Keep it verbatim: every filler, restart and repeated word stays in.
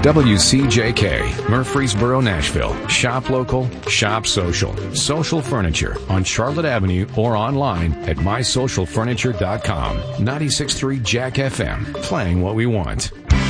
W C J K, Murfreesboro, Nashville. Shop local, shop social. Social Furniture on Charlotte Avenue or online at my social furniture dot com. ninety-six point three Jack F M, playing what we want.